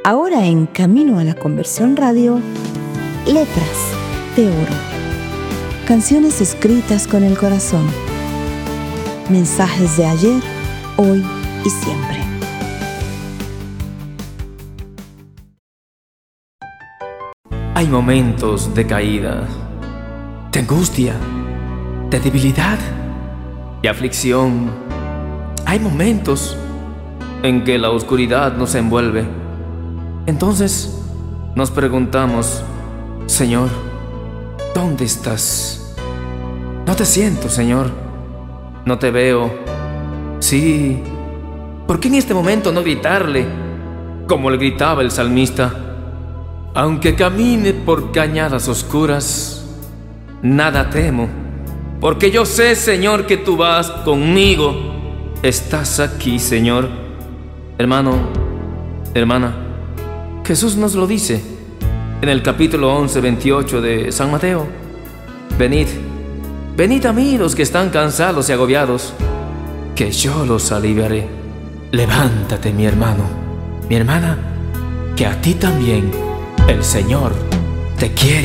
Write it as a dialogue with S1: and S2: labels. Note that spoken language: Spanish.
S1: Ahora en Camino a la Conversión Radio, Letras de Oro. Canciones escritas con el corazón. Mensajes de ayer, hoy y siempre.
S2: Hay momentos de caída, de angustia, de debilidad y aflicción. Hay momentos en que la oscuridad nos envuelve. Entonces nos preguntamos: Señor, ¿dónde estás? No te siento, Señor. No te veo. Sí, ¿por qué en este momento no gritarle como le gritaba el salmista? Aunque camine por cañadas oscuras, nada temo, porque yo sé, Señor, que tú vas conmigo. Estás aquí, Señor. Hermano, hermana, Jesús nos lo dice en el capítulo 11, 28 de San Mateo. Venid, venid a mí los que están cansados y agobiados, que yo los aliviaré. Levántate, mi hermano, mi hermana, que a ti también el Señor te quiere.